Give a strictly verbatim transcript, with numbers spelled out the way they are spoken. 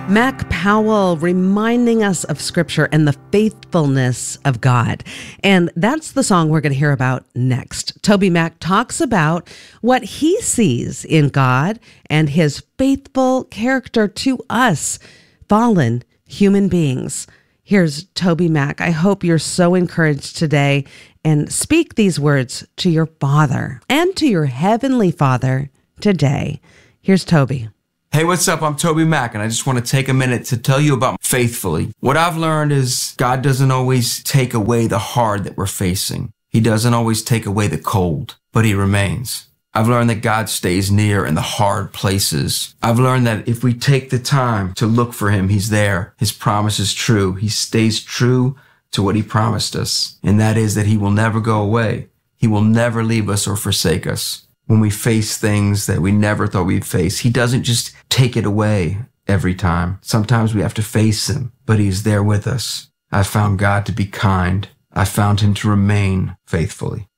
Mac Powell reminding us of Scripture and the faithfulness of God. And that's the song we're going to hear about next. TobyMac talks about what he sees in God and his faithful character to us, fallen human beings. Here's TobyMac. I hope you're so encouraged today, and speak these words to your Father and to your Heavenly Father today. Here's Toby. Hey, what's up? I'm TobyMac, and I just want to take a minute to tell you about Faithfully. What I've learned is God doesn't always take away the hard that we're facing. He doesn't always take away the cold, but he remains. I've learned that God stays near in the hard places. I've learned that if we take the time to look for him, he's there. His promise is true. He stays true to what he promised us, and that is that he will never go away. He will never leave us or forsake us. When we face things that we never thought we'd face, he doesn't just take it away every time. Sometimes we have to face him, but he's there with us. I found God to be kind. I found him to remain faithfully.